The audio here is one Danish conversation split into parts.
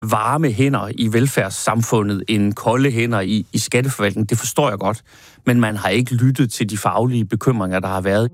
varme hænder i velfærdssamfundet end kolde hænder i skatteforvaltningen. Det forstår jeg godt, men man har ikke lyttet til de faglige bekymringer, der har været.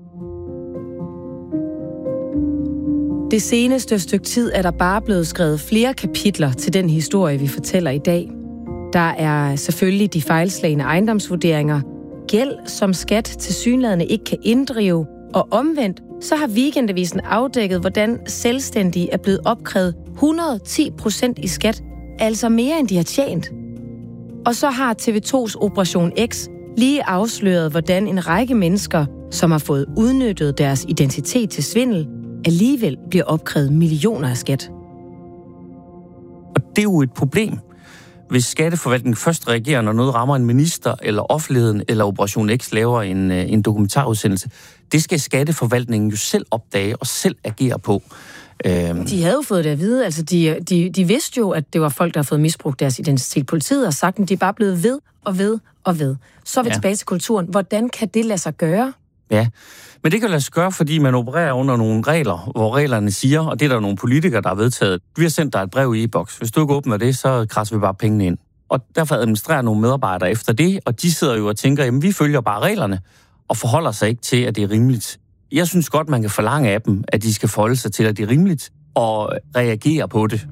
Det seneste stykke tid er der bare blevet skrevet flere kapitler til den historie, vi fortæller i dag. Der er selvfølgelig de fejlslagne ejendomsvurderinger, gæld, som skat tilsyneladende ikke kan inddrive, og omvendt, så har Weekendavisen afdækket, hvordan selvstændige er blevet opkrævet 110% i skat, altså mere end de har tjent. Og så har TV2's Operation X lige afsløret, hvordan en række mennesker, som har fået udnyttet deres identitet til svindel, alligevel bliver opkrævet millioner af skat. Og det er jo et problem, hvis skatteforvaltningen først reagerer, når noget rammer en minister eller offentligheden, eller Operation X laver en dokumentarudsendelse. Det skal skatteforvaltningen jo selv opdage og selv agere på. De havde jo fået det at vide. Altså, de vidste jo, at det var folk, der har fået misbrugt deres identitet. Politiet har sagt, at de er bare blevet ved og ved og ved. Så er vi tilbage til kulturen. Hvordan kan det lade sig gøre? Ja, men det kan lade sig gøre, fordi man opererer under nogle regler, hvor reglerne siger, og det er der nogle politikere, der har vedtaget, vi har sendt dig et brev i e-boks. Hvis du ikke åbner det, så krasser vi bare pengene ind. Og derfor administrerer nogle medarbejdere efter det, og de sidder jo og tænker, jamen vi følger bare reglerne, og forholder sig ikke til, at det er rimeligt. Jeg synes godt, man kan forlange af dem, at de skal forholde sig til, at det er rimeligt, og reagere på det.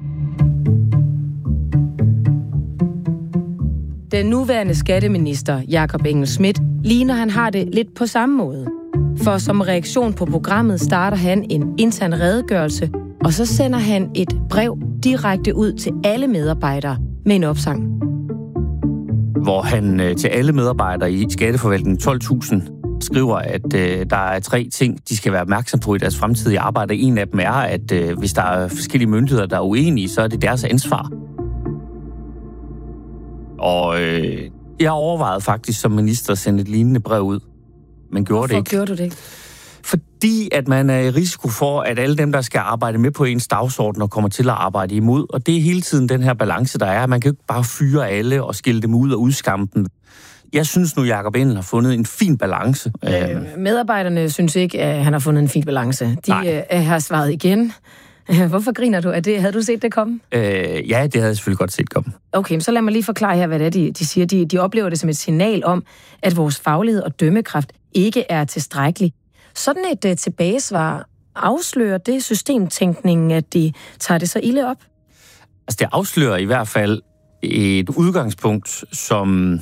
Den nuværende skatteminister, Jakob Engel-Schmidt, ligner han har det lidt på samme måde. For som reaktion på programmet starter han en intern redegørelse, og så sender han et brev direkte ud til alle medarbejdere med en opsang. Hvor han til alle medarbejdere i skatteforvaltningen 12.000 skriver, at der er 3 ting, de skal være opmærksom på i deres fremtidige arbejde. En af dem er, at hvis der er forskellige myndigheder, der er uenige, så er det deres ansvar. Og jeg overvejede faktisk som minister at sende et lignende brev ud, men gjorde det ikke. Hvorfor gjorde du det ikke? Fordi at man er i risiko for, at alle dem, der skal arbejde med på ens dagsorden, kommer til at arbejde imod. Og det er hele tiden den her balance, der er. Man kan jo ikke bare fyre alle og skille dem ud og udskamme dem. Jeg synes nu, Jakob Engel har fundet en fin balance. Medarbejderne synes ikke, at han har fundet en fin balance. De har svaret igen. Hvorfor griner du af det? Havde du set det komme? Ja, det havde jeg selvfølgelig godt set komme. Okay, så lad mig lige forklare her, hvad det er, de siger. De oplever det som et signal om, at vores faglighed og dømmekraft ikke er tilstrækkelig. Sådan et tilbagesvar afslører det systemtænkningen, at de tager det så ilde op? Altså, det afslører i hvert fald et udgangspunkt, som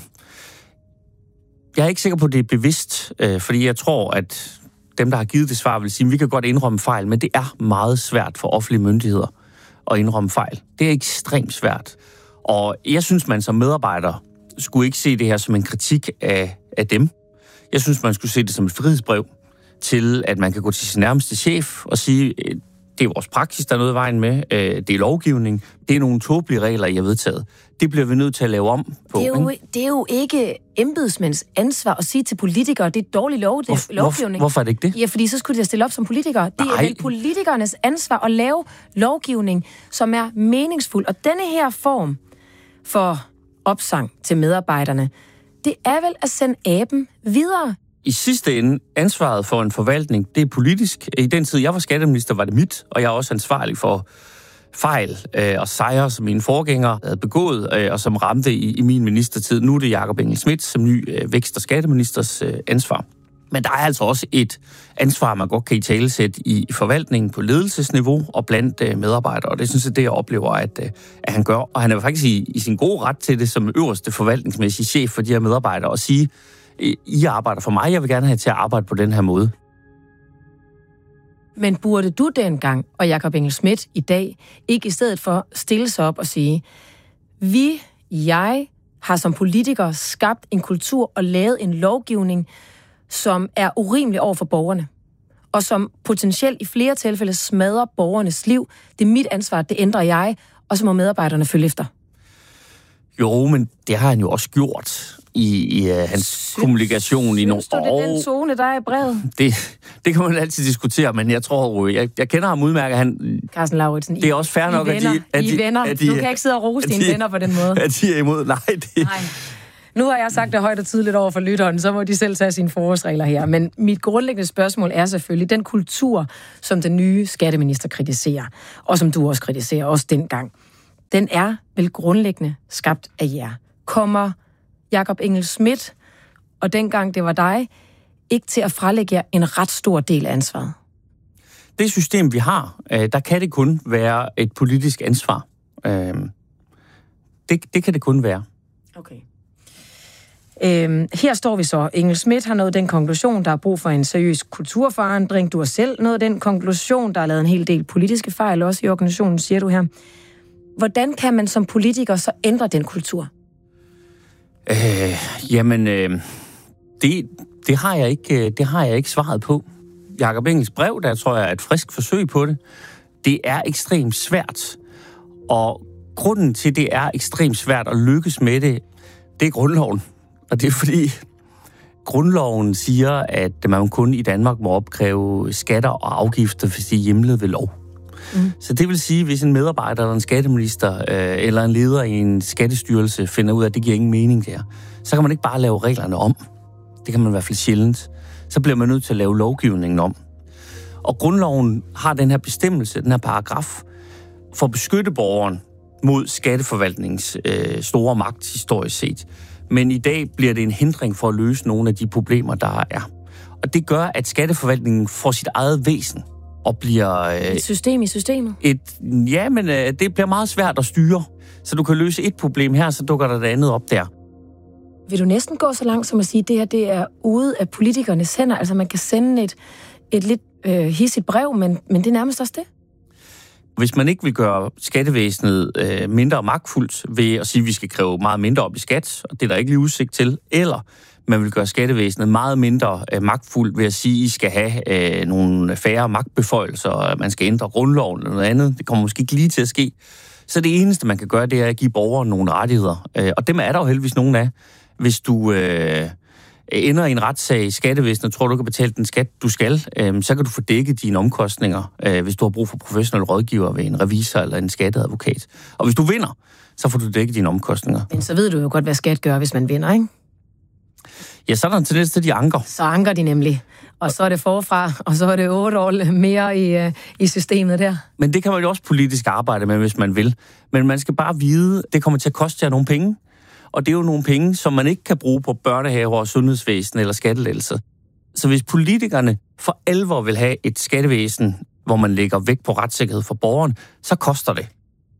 jeg er ikke sikker på, at det er bevidst, fordi jeg tror, at dem, der har givet det svar, vil sige, at vi kan godt indrømme fejl, men det er meget svært for offentlige myndigheder at indrømme fejl. Det er ekstremt svært. Og jeg synes, man som medarbejder skulle ikke se det her som en kritik af dem. Jeg synes, man skulle se det som et frihedsbrev til, at man kan gå til sin nærmeste chef og sige, det er vores praksis, der er noget i vejen med, det er lovgivning, det er nogle tåbelige regler, I har vedtaget. Det bliver vi nødt til at lave om på. Det er jo ikke embedsmænds ansvar at sige til politikere, det er dårlig lovgivning. Hvorfor er det ikke det? Ja, fordi så skulle de stille op som politikere. Det er vel politikernes ansvar at lave lovgivning, som er meningsfuld. Og denne her form for opsang til medarbejderne, det er vel at sende aben videre. I sidste ende, ansvaret for en forvaltning, det er politisk. I den tid, jeg var skatteminister, var det mit, og jeg er også ansvarlig for fejl og sejre, som mine forgængere havde begået, og som ramte i min ministertid. Nu er det Jakob Engel-Schmidt som ny vækst- og skatteministers ansvar. Men der er altså også et ansvar, man godt kan italesætte i forvaltningen på ledelsesniveau og blandt medarbejdere. Og det synes jeg, det jeg oplever, at han gør. Og han er faktisk i sin gode ret til det som øverste forvaltningsmæssige chef for de her medarbejdere og sige, I arbejder for mig, jeg vil gerne have til at arbejde på den her måde. Men burde du dengang, og Jakob Engel-Schmidt i dag, ikke i stedet for stille sig op og sige, jeg har som politiker skabt en kultur og lavet en lovgivning, som er urimelig over for borgerne, og som potentielt i flere tilfælde smadrer borgernes liv. Det er mit ansvar, det ændrer jeg, og så må medarbejderne følge efter. Jo, men det har han jo også gjort i hans kommunikation i nogle år. Synes du, det er den tone, der er i brevet? Det kan man altid diskutere, men jeg tror, jeg kender ham udmærket. Carsten Lauritsen, det er også fair nok, at de venner. Du kan ikke sidde og rose dine venner på den måde. At de er imod. Nej. Nu har jeg sagt det højt og tydeligt over for lytteren, så må de selv tage sine forholdsregler her. Men mit grundlæggende spørgsmål er selvfølgelig den kultur, som den nye skatteminister kritiserer, og som du også kritiserer, også dengang. den er vel grundlæggende skabt af jer. Kommer Jakob Engel-Schmidt, og dengang det var dig, ikke til at frelægge jer en ret stor del af ansvaret? Det system, vi har, der kan det kun være et politisk ansvar. Det kan det kun være. Okay. Her står vi så. Engel-Schmidt har nået den konklusion, der er brug for en seriøs kulturforandring. Du har selv nået den konklusion. Der er lavet en hel del politiske fejl også i organisationen, siger du her. Hvordan kan man som politiker så ændre den kultur? Det har jeg ikke svaret på. Jakob Engels brev, der tror jeg er et frisk forsøg på det. Det er ekstremt svært. Og grunden til, det er ekstremt svært at lykkes med det, det er grundloven. Og det er fordi, grundloven siger, at man kun i Danmark må opkræve skatter og afgifter, hvis de er hjemlet ved lov. Så det vil sige, hvis en medarbejder eller en skatteminister eller en leder i en skattestyrelse finder ud af, at det giver ingen mening der, så kan man ikke bare lave reglerne om. Det kan man i hvert fald sjældent. Så bliver man nødt til at lave lovgivningen om. Og grundloven har den her bestemmelse, den her paragraf, for at beskytte borgeren mod skatteforvaltningens store magt historisk set. Men i dag bliver det en hindring for at løse nogle af de problemer, der er. Og det gør, at skatteforvaltningen får sit eget væsen og bliver... et system i systemet? Det bliver meget svært at styre. Så du kan løse et problem her, så dukker der det andet op der. Vil du næsten gå så langt som at sige, at det her det er ude af politikernes hænder? Altså man kan sende et lidt hidsigt brev, men det er nærmest også det? Hvis man ikke vil gøre skattevæsenet mindre magtfuldt ved at sige, at vi skal kræve meget mindre op i skat, og det er der ikke lige udsigt til, eller man vil gøre skattevæsenet meget mindre magtfuldt ved at sige, at I skal have nogle færre magtbeføjelser, og man skal ændre grundloven eller noget andet. Det kommer måske ikke lige til at ske. Så det eneste, man kan gøre, det er at give borgeren nogle rettigheder. Og dem er der jo heldigvis nogen af. Hvis du ender i en retssag i skattevæsenet og tror, du kan betale den skat, du skal, så kan du få dækket dine omkostninger, hvis du har brug for professionelle rådgiver ved en revisor eller en skatteadvokat. Og hvis du vinder, så får du dækket dine omkostninger. Men så ved du jo godt, hvad skat gør, hvis man vinder, ikke? Ja, så er der en tendens til, at de anker. Så anker de nemlig. Og så er det forfra, og så er det 8 år mere i systemet der. Men det kan man jo også politisk arbejde med, hvis man vil. Men man skal bare vide, at det kommer til at koste jer nogle penge. Og det er jo nogle penge, som man ikke kan bruge på børnehaver og sundhedsvæsen eller skattelettelser. Så hvis politikerne for alvor vil have et skattevæsen, hvor man lægger vægt på retssikkerhed for borgeren, så koster det.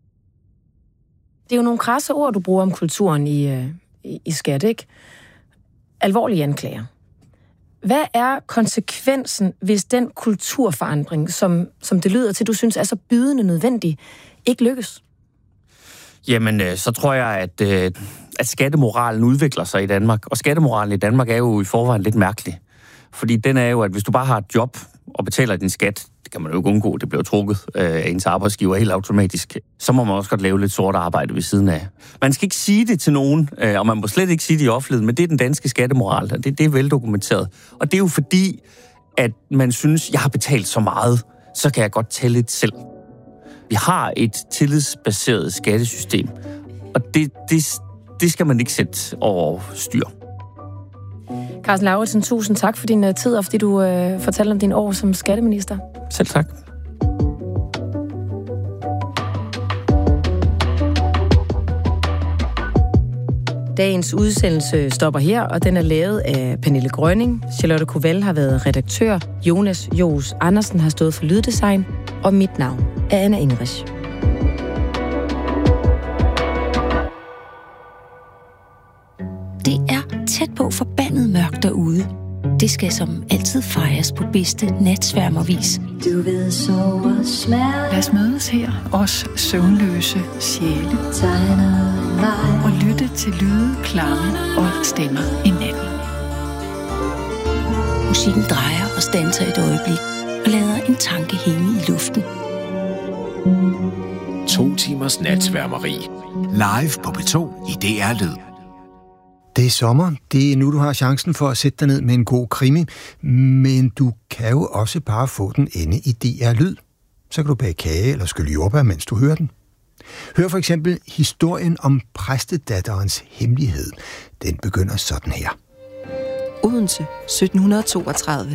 Det er jo nogle krasse ord, du bruger om kulturen i skat, ikke? Alvorlige anklager. Hvad er konsekvensen, hvis den kulturforandring, som det lyder til, du synes er så bydende nødvendig, ikke lykkes? Jamen, så tror jeg, at skattemoralen udvikler sig i Danmark. Og skattemoralen i Danmark er jo i forvejen lidt mærkelig. Fordi den er jo, at hvis du bare har et job og betaler din skat, det kan man jo ikke undgå, det bliver trukket af ens arbejdsgiver helt automatisk, så må man også godt lave lidt sort arbejde ved siden af. Man skal ikke sige det til nogen, og man må slet ikke sige det i offentligheden, men det er den danske skattemoral, og det er veldokumenteret. Og det er jo fordi, at man synes, jeg har betalt så meget, så kan jeg godt tælle lidt selv. Vi har et tillidsbaseret skattesystem, og det skal man ikke sætte over styr. Carsten Lauritsen, tusind tak for din tid, og fordi du fortalte om din år som skatteminister. Selv tak. Dagens udsendelse stopper her, og den er lavet af Pernille Grønning. Charlotte Koval har været redaktør. Jonas Johs Andersen har stået for lyddesign. Og mit navn er Anna Ingrich. Det er tæt på forbandet mørkt derude. Det skal som altid fejres på bedste natsværmervis. Du ved sove smerte. Lad os mødes her, os søvnløse sjæle. Og lytte til lyde, klange og stemmer i natten. Musikken drejer og standser et øjeblik og lader en tanke hænge i luften. 2 timers natsværmeri. Live på P2 i DR Lyd. Det er sommer. Det er nu, du har chancen for at sætte dig ned med en god krimi. Men du kan jo også bare få den inde i DR Lyd. Så kan du bage kage eller skylle jordbær, mens du hører den. Hør for eksempel historien om præstedatterens hemmelighed. Den begynder sådan her. Odense, 1732.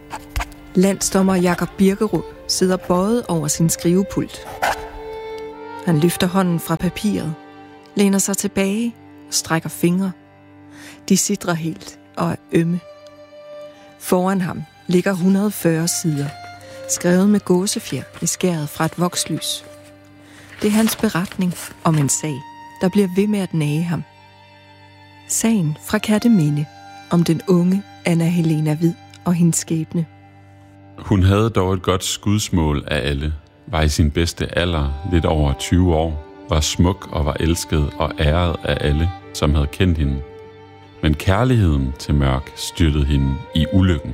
Landsdommer Jakob Birkerud sidder bøjet over sin skrivepult. Han løfter hånden fra papiret, læner sig tilbage og strækker fingre. De sidrer helt og er ømme. Foran ham ligger 140 sider, skrevet med gåsefjer i skæret fra et vokslys. Det er hans beretning om en sag, der bliver ved med at nage ham. Sagen fra Kerteminde om den unge Anna Helena Hvid og hendes skæbne. Hun havde dog et godt skudsmål af alle, var i sin bedste alder lidt over 20 år, var smuk og var elsket og æret af alle, som havde kendt hende. Men kærligheden til Mørk styrtede hende i ulykken.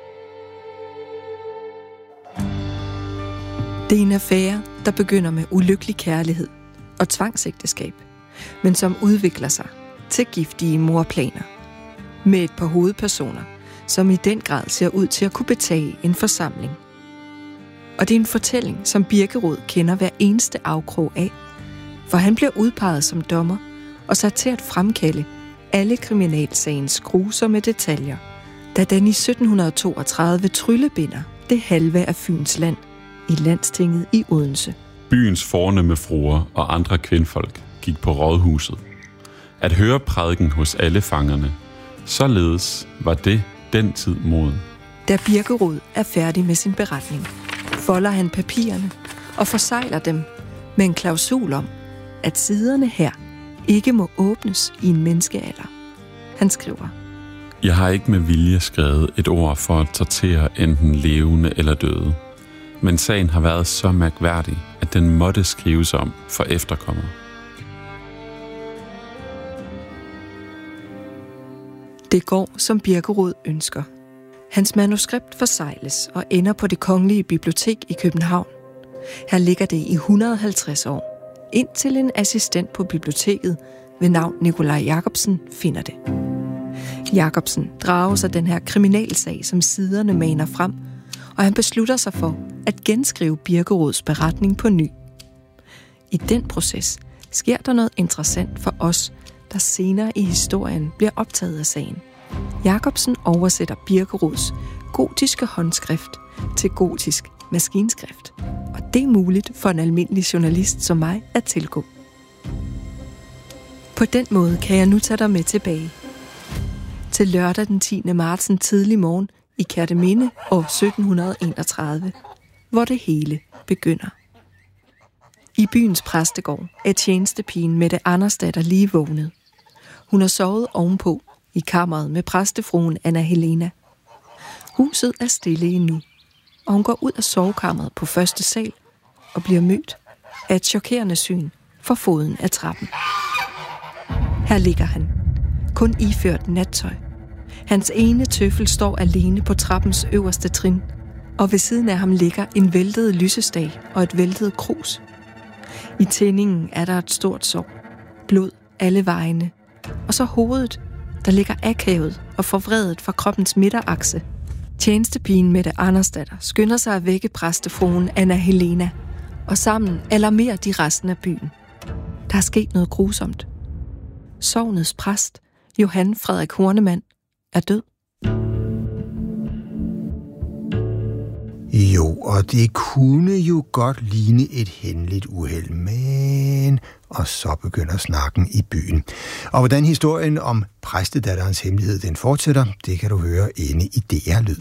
Det er en affære, der begynder med ulykkelig kærlighed og tvangsægteskab, men som udvikler sig til giftige mordplaner. Med et par hovedpersoner, som i den grad ser ud til at kunne betage en forsamling. Og det er en fortælling, som Birkerød kender hver eneste afkrog af, for han bliver udpeget som dommer og sat til at fremkalde alle kriminalsagens grusomme detaljer, da den i 1732 tryllebinder det halve af Fyns land i landstinget i Odense. Byens fornemme fruer og andre kvindfolk gik på rådhuset. At høre prædiken hos alle fangerne, således var det den tid moden. Da Birkerød er færdig med sin beretning, folder han papirerne og forsegler dem med en klausul om, at siderne her ikke må åbnes i en menneskealder. Han skriver: Jeg har ikke med vilje skrevet et ord for at tortere enten levende eller døde, men sagen har været så mærkværdig, at den måtte skrives om for efterkommere. Det går, som Birkerød ønsker. Hans manuskript forsegles og ender på Det Kongelige Bibliotek i København. Her ligger det i 150 år, indtil en assistent på biblioteket ved navn Nikolaj Jacobsen finder det. Jacobsen drager sig den her kriminalsag, som siderne maner frem, og han beslutter sig for at genskrive Birkerøds beretning på ny. I den proces sker der noget interessant for os, der senere i historien bliver optaget af sagen. Jacobsen oversætter Birkerøds gotiske håndskrift til gotisk maskinskrift, og det er muligt for en almindelig journalist som mig at tilgå. På den måde kan jeg nu tage dig med tilbage til lørdag den 10. marts en tidlig morgen i Kerteminde år 1731, hvor det hele begynder. I byens præstegård er tjenestepigen Mette Andersdatter lige vågnet. Hun har sovet ovenpå i kammeret med præstefruen Anna Helena. Huset er stille endnu, og hun går ud af sovekammeret på første sal og bliver mødt af et chokerende syn for foden af trappen. Her ligger han, kun iført nattøj. Hans ene tøffel står alene på trappens øverste trin, og ved siden af ham ligger en væltet lysestage og et væltet krus. I tændingen er der et stort sår, blod alle vejene, og så hovedet, der ligger akavet og forvredet fra kroppens midterakse. Tjenestepigen Mette Andersdatter skynder sig at vække præstefruen Anna Helena, og sammen alarmerer de resten af byen. Der er sket noget grusomt. Sognets præst, Johan Frederik Hornemann, er død. Jo, og det kunne jo godt ligne et hændeligt uheld, men... Og så begynder snakken i byen. Og hvordan historien om præstedatterens hemmelighed den fortsætter, det kan du høre inde i DR Lyd.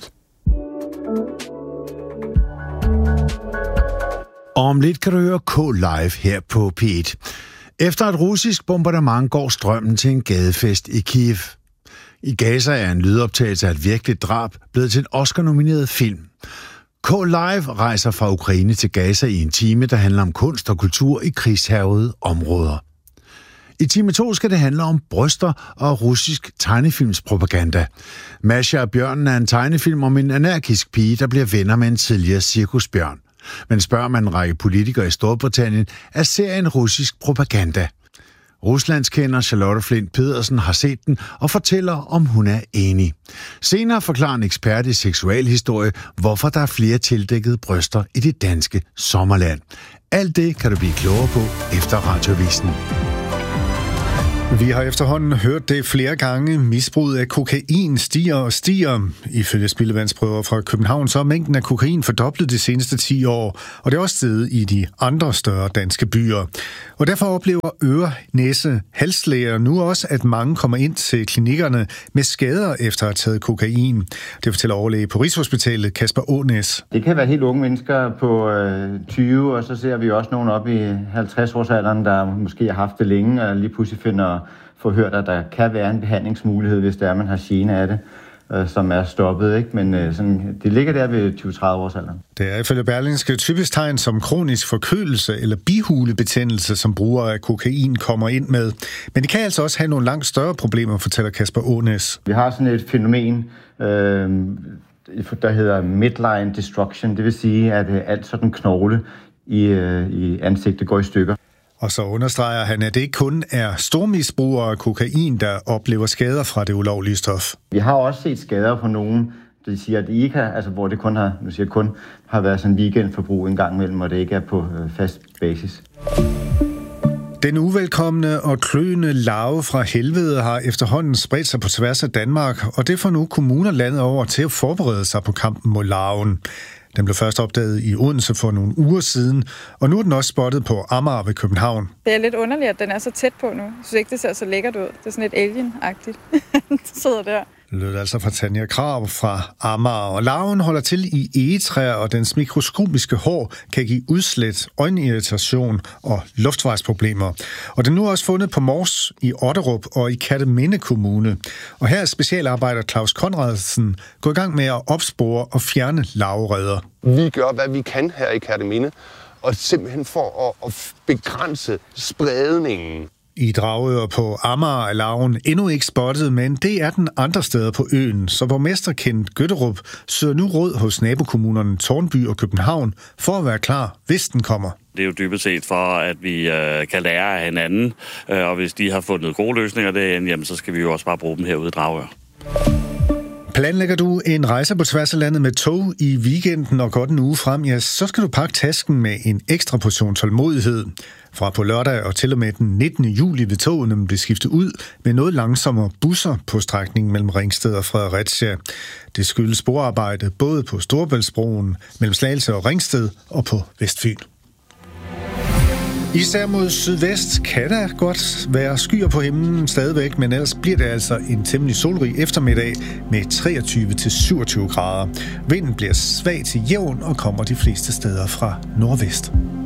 Om lidt kan du høre K-Live her på P1. Efter et russisk bombardement går strømmen til en gadefest i Kiev. I Gaza er en lydoptagelse af et virkeligt drab blevet til en Oscar-nomineret film. K-Live rejser fra Ukraine til Gaza i en time, der handler om kunst og kultur i krigshærgede områder. I time 2 skal det handle om bryster og russisk tegnefilmspropaganda. Masha og Bjørnen er en tegnefilm om en anarkisk pige, der bliver venner med en tidligere cirkusbjørn. Men spørger man en række politikere i Storbritannien, er serien russisk propaganda. Ruslandskender Charlotte Flint Pedersen har set den og fortæller, om hun er enig. Senere forklarer en ekspert i seksualhistorie, hvorfor der er flere tildækkede bryster i det danske sommerland. Alt det kan du blive klogere på efter Radioavisen. Vi har efterhånden hørt det flere gange. Misbruget af kokain stiger og stiger. Ifølge spildevandsprøver fra København, så er mængden af kokain fordoblet de seneste 10 år, og det er også steget i de andre større danske byer. Og derfor oplever øre-, næse-, halslæger nu også, at mange kommer ind til klinikkerne med skader efter at have taget kokain. Det fortæller overlæge på Rigshospitalet, Kasper Ånæs. Det kan være helt unge mennesker på 20, og så ser vi også nogen op i 50-årsalderen, der måske har haft det længe, og lige pludselig får hørt, at der kan være en behandlingsmulighed, hvis det er, man har gene af det, som er stoppet, ikke? Men sådan, det ligger der ved 20-30 års alderen. Det er ifølge Berlingske typisk tegn som kronisk forkølelse eller bihulebetændelse, som brugere af kokain kommer ind med. Men det kan altså også have nogle langt større problemer, fortæller Kasper Ånæs. Vi har sådan et fænomen, der hedder midline destruction. Det vil sige, at alt sådan knogle i ansigtet går i stykker. Og så understreger han, at det ikke kun er stormisbrugere af kokain, der oplever skader fra det ulovlige stof. Vi har også set skader på nogen, der siger, at det ikke har, altså hvor det kun har været sådan en weekendforbrug en gang imellem, og det ikke er på fast basis. Den uvelkomne og kløende larve fra helvede har efterhånden spredt sig på tværs af Danmark, og det får nu kommuner landet over til at forberede sig på kampen mod larven. Den blev først opdaget i Odense for nogle uger siden, og nu er den også spottet på Amager ved København. Det er lidt underligt, at den er så tæt på nu. Jeg synes ikke, det ser så lækkert ud. Det er sådan lidt alien-agtigt. Den sidder der. Det lød altså fra Tanja Krag fra Amager. Og larven holder til i egetræer, og dens mikroskopiske hår kan give udslæt, øjenirritation og luftvejsproblemer. Og den er nu også fundet på Mors, i Otterup og i Kerteminde Kommune. Og her er specialarbejder Claus Conradsen gået i gang med at opspore og fjerne larvereder. Vi gør, hvad vi kan her i Kerteminde, og simpelthen for at begrænse spredningen. I Dragør på Amager er larven endnu ikke spottet, men det er den andre steder på øen, så borgmester Kent Gøtterup søger nu råd hos nabokommunerne Tårnby og København for at være klar, hvis den kommer. Det er jo dybest set for, at vi kan lære af hinanden, og hvis de har fundet gode løsninger derinde, jamen, så skal vi jo også bare bruge dem herude i Dragør. Planlægger du en rejse på tværs af landet med tog i weekenden og godt en uge frem, ja, så skal du pakke tasken med en ekstra portion tålmodighed. Fra på lørdag og til og med den 19. juli vil togene blive skiftet ud med noget langsommere busser på strækningen mellem Ringsted og Fredericia. Det skyldes sporarbejde både på Storebæltsbroen mellem Slagelse og Ringsted og på Vestfyn. Især mod sydvest kan der godt være skyer på himlen stadigvæk, men ellers bliver det altså en temmelig solrig eftermiddag med 23-27 grader. Vinden bliver svag til jævn og kommer de fleste steder fra nordvest.